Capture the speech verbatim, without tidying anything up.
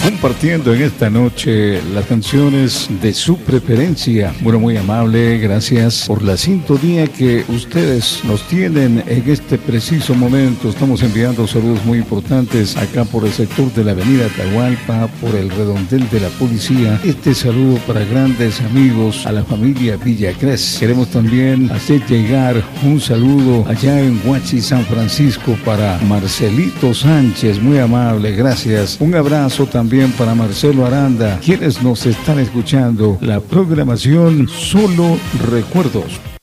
compartiendo en esta noche las canciones de su preferencia. Bueno, muy amable, gracias por la sintonía que ustedes nos tienen en este preciso momento. Estamos enviando saludos muy importantes acá por el sector de la avenida Atahualpa, por el redondel de la policía. Este saludo para grandes amigos, a la familia Villacrés. Queremos también hacer llegar un saludo allá en Huachi, San Francisco, para Marcelito Sánchez, muy amable, gracias. Un abrazo también para Marcelo Aranda, quienes nos están escuchando. La programación Solo Recuerdos.